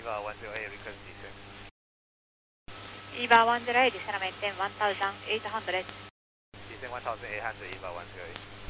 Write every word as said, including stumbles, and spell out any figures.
EVA one zero eight request descent. EVA one zero eight, descend maintain one thousand eight hundred. Descend one thousand eight hundred, EVA one zero eight.